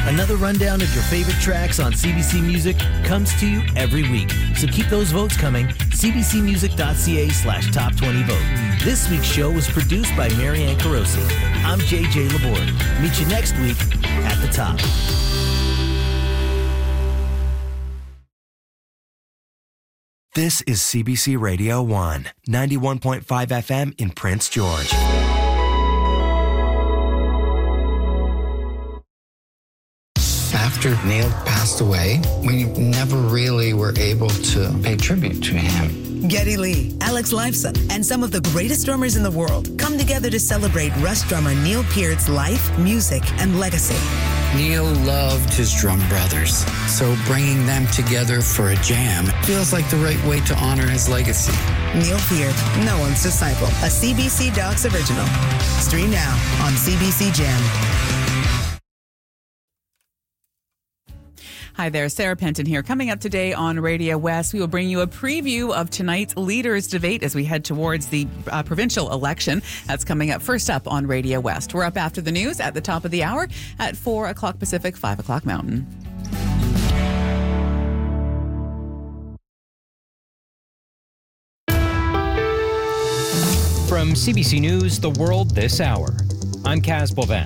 Another rundown of your favorite tracks on CBC Music comes to you every week. So keep those votes coming. cbcmusic.ca/top20vote. This week's show was produced by Marianne Carosi. I'm JJ Laborde. Meet you next week at the top. This is CBC Radio 1, 91.5 FM in Prince George. After Neil passed away, we never really were able to pay tribute to him. Geddy Lee, Alex Lifeson, and some of the greatest drummers in the world come together to celebrate Rush drummer Neil Peart's life, music, and legacy. Neil loved his drum brothers, so bringing them together for a jam feels like the right way to honor his legacy. Neil Peart, no one's disciple, a CBC Docs original. Stream now on CBC Jam. Hi there, Sarah Penton here. Coming up today on Radio West, we will bring you a preview of tonight's leaders' debate as we head towards the provincial election. That's coming up first up on Radio West. We're up after the news at the top of the hour at 4 o'clock Pacific, 5 o'clock Mountain. From CBC News, The World This Hour, I'm Kaz Bovan.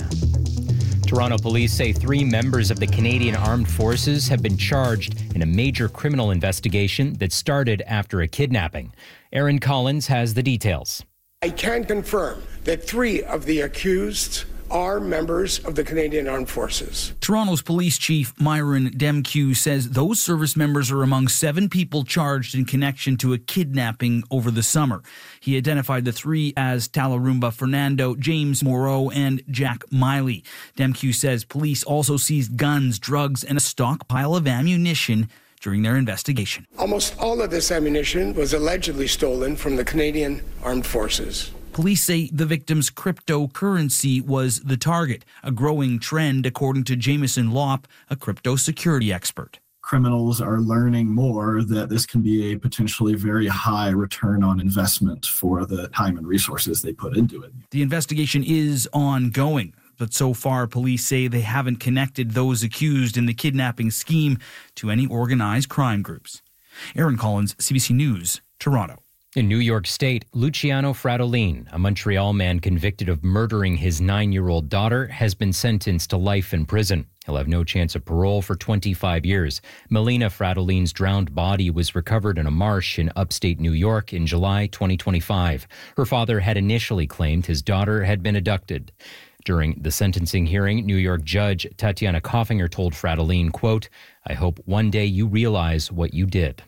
Toronto police say 3 members of the Canadian Armed Forces have been charged in a major criminal investigation that started after a kidnapping. Aaron Collins has the details. I can confirm that 3 of the accused are members of the Canadian Armed Forces. Toronto's police chief, Myron Demkew, says those service members are among 7 people charged in connection to a kidnapping over the summer. He identified the 3 as Talarumba Fernando, James Moreau, and Jack Miley. Demkew says police also seized guns, drugs, and a stockpile of ammunition during their investigation. Almost all of this ammunition was allegedly stolen from the Canadian Armed Forces. Police say the victim's cryptocurrency was the target, a growing trend according to Jameson Lopp, a crypto security expert. Criminals are learning more that this can be a potentially very high return on investment for the time and resources they put into it. The investigation is ongoing, but so far police say they haven't connected those accused in the kidnapping scheme to any organized crime groups. Aaron Collins, CBC News, Toronto. In New York State, Luciano Fratellin, a Montreal man convicted of murdering his 9-year-old daughter, has been sentenced to life in prison. He'll have no chance of parole for 25 years. Melina Fratellin's drowned body was recovered in a marsh in upstate New York in July 2025. Her father had initially claimed his daughter had been abducted. During the sentencing hearing, New York Judge Tatiana Koffinger told Fratellin, quote, "I hope one day you realize what you did."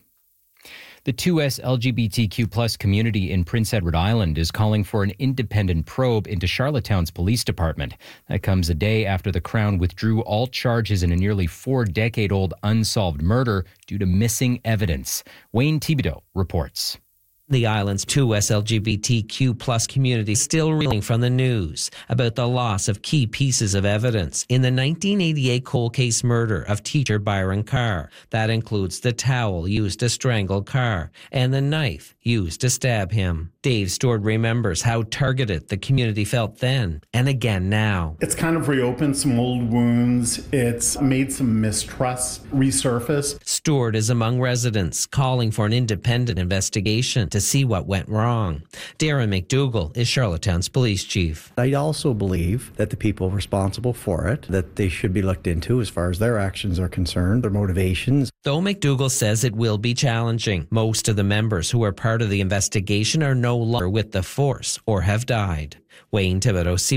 The 2S LGBTQ+ community in Prince Edward Island is calling for an independent probe into Charlottetown's police department. That comes a day after the Crown withdrew all charges in a nearly 4-decade-old unsolved murder due to missing evidence. Wayne Thibodeau reports. The island's 2S LGBTQ+ community is still reeling from the news about the loss of key pieces of evidence in the 1988 cold case murder of teacher Byron Carr. That includes the towel used to strangle Carr and the knife used to stab him. Dave Stewart remembers how targeted the community felt then and again now. It's kind of reopened some old wounds. It's made some mistrust resurface. Stewart is among residents calling for an independent investigation to see what went wrong. Darren McDougall is Charlottetown's police chief. I also believe that the people responsible for it, that they should be looked into as far as their actions are concerned, their motivations. Though McDougall says it will be challenging, most of the members who are part of the investigation are no longer with the force or have died. Wayne Thibodeau,